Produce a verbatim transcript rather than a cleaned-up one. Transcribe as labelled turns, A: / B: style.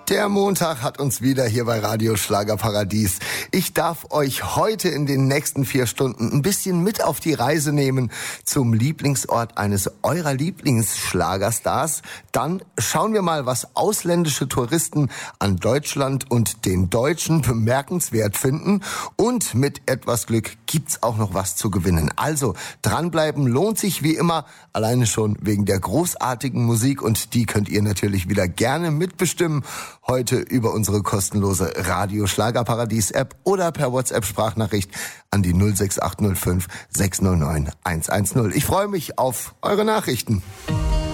A: Der Montag hat uns wieder hier bei Radio Schlagerparadies. Ich darf euch heute in den nächsten vier Stunden ein bisschen mit auf die Reise nehmen zum Lieblingsort eines eurer Lieblingsschlagerstars. Dann schauen wir mal, was ausländische Touristen an Deutschland und den Deutschen bemerkenswert finden. Und mit etwas Glück gibt's auch noch was zu gewinnen. Also dranbleiben lohnt sich wie immer, alleine schon wegen der großartigen Musik. Und die könnt ihr natürlich wieder gerne mitbestimmen. Heute über unsere kostenlose Radio Schlagerparadies App oder per WhatsApp-Sprachnachricht an die null sechs acht null fünf sechs null neun eins eins null. Ich freue mich auf eure Nachrichten.